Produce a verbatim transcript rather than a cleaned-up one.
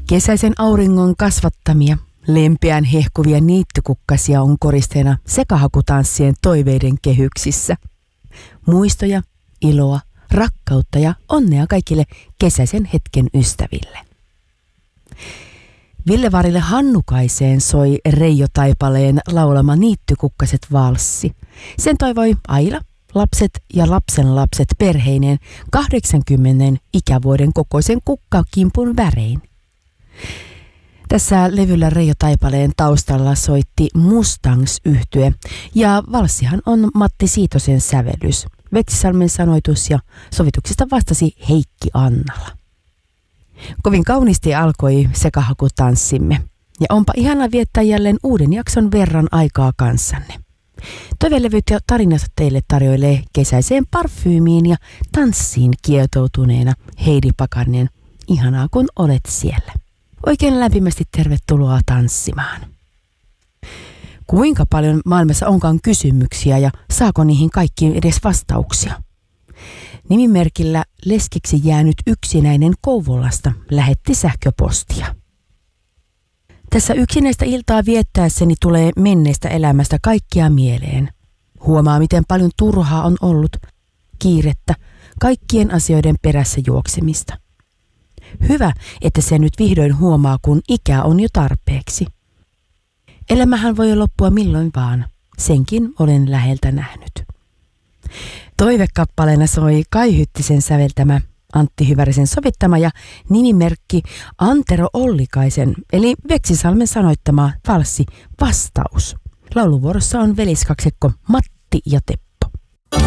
Kesäisen auringon kasvattamia, lempeän hehkuvia niittykukkasia on koristeena sekahakutanssien toiveiden kehyksissä. Muistoja, iloa, rakkautta ja onnea kaikille kesäisen hetken ystäville. Villevaarille Hannukaiseen soi Reijo Taipaleen laulama Niittykukkaset valssi. Sen toivoi Aila, lapset ja lapsenlapset perheineen kahdeksankymmenen ikävuoden kokoisen kukkakimpun värein. Tässä levyllä Reijo Taipaleen taustalla soitti Mustangs-yhtye ja valssihan on Matti Siitosen sävellys. Vetsisalmen sanoitus ja sovituksista vastasi Heikki Annala. Kovin kauniisti alkoi sekahakutanssimme ja onpa ihana viettää jälleen uuden jakson verran aikaa kanssanne. Toivelevyt ja tarinat teille tarjoilee kesäiseen parfyymiin ja tanssiin kietoutuneena Heidi Pakarinen. Ihanaa kun olet siellä. Oikein lämpimästi tervetuloa tanssimaan. Kuinka paljon maailmassa onkaan kysymyksiä ja saako niihin kaikkiin edes vastauksia? Nimimerkillä leskiksi jäänyt yksinäinen Kouvolasta lähetti sähköpostia. Tässä yksinäistä iltaa viettäessäni tulee menneestä elämästä kaikkia mieleen. Huomaa, miten paljon turhaa on ollut, kiirettä, kaikkien asioiden perässä juoksemista. Hyvä, että se nyt vihdoin huomaa, kun ikä on jo tarpeeksi. Elämähän voi loppua milloin vaan, senkin olen läheltä nähnyt. Toivekappaleena soi Kai Hyttisen säveltämä, Antti Hyvärisen sovittama ja nimimerkki Antero Ollikaisen eli Veksisalmen sanoittama valssi Vastaus. Lauluvuorossa on veliskaksikko Matti ja Teppo.